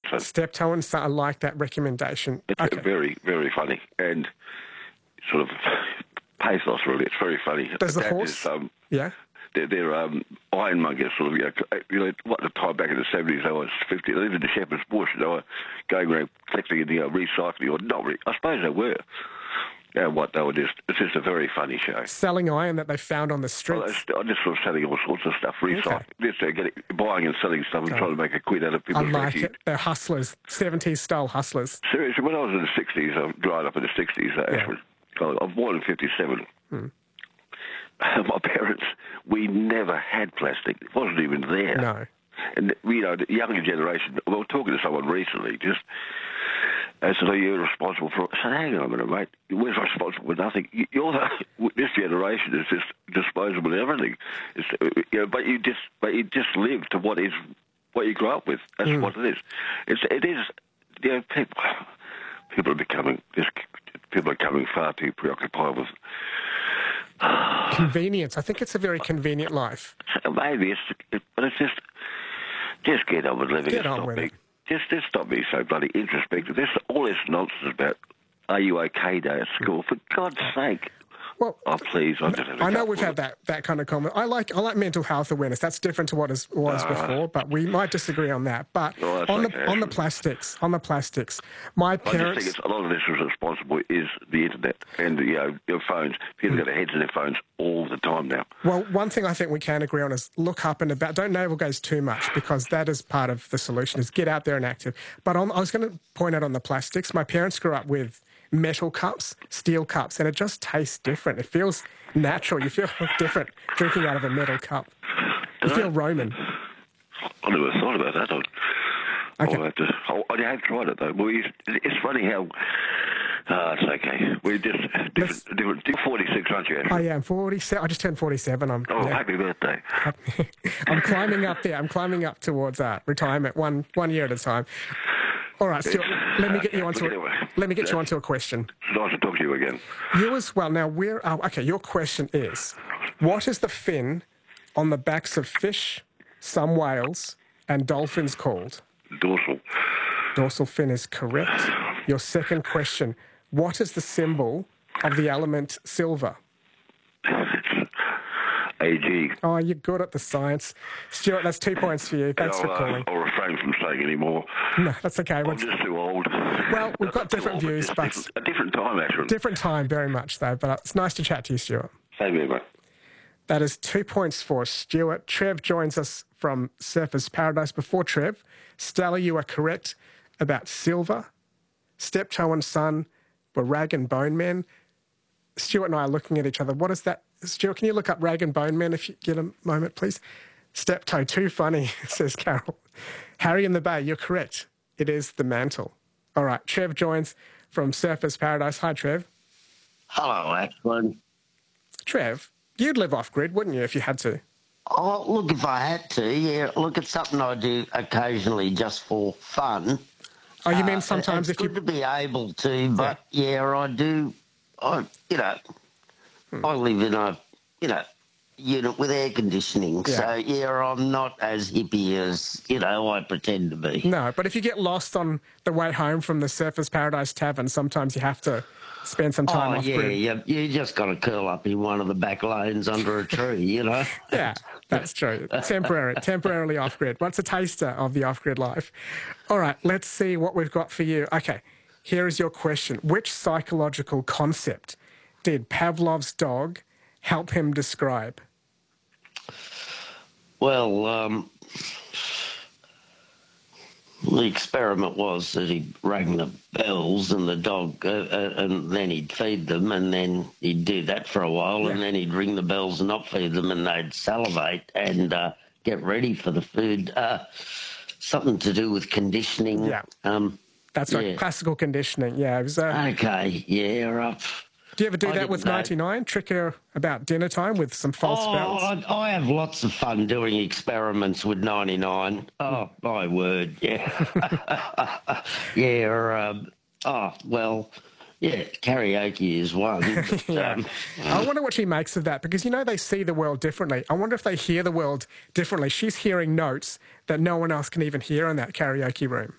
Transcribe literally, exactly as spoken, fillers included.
son. Steptoe and Son, I like that recommendation. It's Okay. very, very funny and sort of pathos, really. It's very funny. Does the That horse... is, um, yeah? They're, they're um, ironmongers, sort of, you know, you know, what the time back in the seventies, they were fifty, they lived in the Shepherd's Bush, they were going around collecting and, you know, recycling, or not, re- I suppose they were. Yeah, what they were just, it's just a very funny show. Selling iron that they found on the Well, streets. I'm just sort of selling all sorts of stuff, recycling, Okay. just uh, getting, buying and selling stuff and Oh. trying to make a quid out of I people's like refuse. it. They're hustlers, seventies style hustlers. Seriously, when I was in the sixties, I growing up in the sixties, uh, Yeah. Ashford, I was born in fifty-seven. Hmm. My parents, we never had plastic. It wasn't even there. No. And, you know, the younger generation, we were talking to someone recently, just, I said, are you responsible for it? I said, hang on a minute, mate. We're responsible for nothing. You're the, this generation is just disposable in everything. It's, you know, but you just, but you just live to what is, what you grew up with. That's Mm. what it is. It's, it is, you know, people, people are becoming, just, people are becoming far too preoccupied with Convenience. I think it's a very convenient life. maybe it's, it, but it's just, just get on with living. Get and on stop with being, it. Just, just stop being so bloody introspective. This all this nonsense about "Are you okay?" day at school. For God's sake. Well, Oh, please! I, just have a I know gut we've with had it. that, that kind of comment. I like I like mental health awareness. That's different to what it was Ah. before, but we might disagree on that. But Oh, that's on okay. the on the plastics, on the plastics, my I just parents. think it's, a lot of this is responsible is the internet and you know your phones. People got their heads in their phones all the time now. Well, one thing I think we can agree on is look up and about. Don't navel gaze too much, because that is part of the solution. Is get out there and active. But on, I was going to point out on the plastics. My parents grew up with metal cups, steel cups, and it just tastes different. It feels natural. You feel different drinking out of a metal cup. You feel Roman. I never thought about that. I'll, Okay. I'll have to, I'll, I have tried it though. We, it's funny how. Ah, it's okay. We're just Let's- different. different forty-six, aren't you? I am forty-seven. I just turned forty-seven. I'm Oh, yeah. happy birthday! I'm climbing up there. I'm climbing up towards uh, retirement, one one year at a time. All right, Stuart. Let me get you onto Anyway. a, let me get you onto a question. It's nice to talk to you again. You as well. Now, we're oh, okay. Your question is, what is the fin on the backs of fish, some whales, and dolphins called? Dorsal. Dorsal fin is correct. Your second question: what is the symbol of the element silver? A G. Oh, you're good at the science, Stuart. That's two points for you. Thanks I'll, for calling. Uh, I'll refrain from saying any more. No, that's okay. I'm We're- just too old. Well, we've got Too different old, views, it's but- different, a different time, actually. Different time, very much though, but it's nice to chat to you, Stuart. Same here, mate. That is two points for Stuart. Trev joins us from Surfers Paradise. Before Trev, Stella, you are correct about silver. Steptoe and Son were rag and bone men. Stuart and I are looking at each other. What is that? Stuart, can you look up rag and bone men if you get a moment, please? Steptoe, too funny, says Carol. Harry in the Bay, you're correct. It is the mantle. All right, Trev joins from Surfers Paradise. Hi, Trev. Hello, Ashburn. Trev, you'd live off-grid, wouldn't you, if you had to? Oh, look, if I had to, yeah. Look, it's something I do occasionally just for fun. Oh, you Uh, mean sometimes it's if you... good to be able to, but yeah, I do. I, you know, Hmm. I live in a, you know, unit with air conditioning, Yeah. so yeah, I'm not as hippie as you know I pretend to be. No, but if you get lost on the way home from the Surfers Paradise Tavern, sometimes you have to spend some time Oh off yeah, grid. you, you just got to curl up in one of the back lanes under a tree, you know. Yeah, that's true. Temporary, temporarily off grid. What's a taster of the off grid life? All right, let's see what we've got for you. Okay, here is your question. Which psychological concept did Pavlov's dog help him describe? Well, um, the experiment was that he rang the bells and the dog, uh, uh, and then he'd feed them, and then he'd do that for a while, Yeah. and then he'd ring the bells and not feed them, and they'd salivate and uh, get ready for the food. Uh, something to do with conditioning. Yeah. Um, That's right, yeah. classical conditioning. Yeah, it was, uh, Okay, yeah, up. do you ever do I that with didn't know. ninety-nine? Trick her about dinner time with some false Oh, bells? I, I have lots of fun doing experiments with ninety-nine. Oh, my word, yeah. yeah, um, oh, well, yeah, karaoke is one. But, Yeah. um, I wonder what she makes of that, because, you know, they see the world differently. I wonder if they hear the world differently. She's hearing notes that no one else can even hear in that karaoke room.